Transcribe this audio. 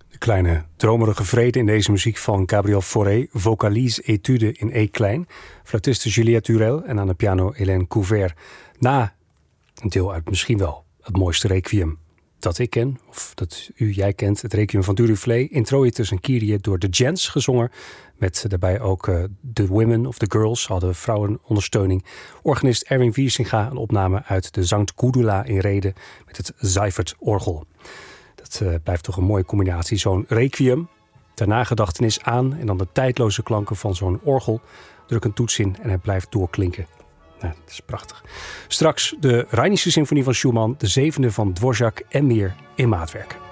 De kleine dromerige vrede in deze muziek van Gabriel Fauré, vocalise étude in E-klein, fluitiste Juliette Durel en aan de piano Hélène Couvert. Na een deel uit misschien wel het mooiste requiem dat ik ken, of dat jij kent, het requiem van Duruflé, Introitus en Kyrie door de Gents gezongen, met daarbij ook The Women of the Girls, hadden vrouwenondersteuning. Organist Erwin Wiersinga, een opname uit de Sankt Gudula in Rheden met het Seifert orgel. Dat blijft toch een mooie combinatie, zo'n requiem, ter nagedachtenis aan en dan de tijdloze klanken van zo'n orgel. Druk een toets in en het blijft doorklinken. Nou, dat is prachtig. Straks de Rheinische Symfonie van Schumann, de 7e van Dvorak en meer in maatwerk.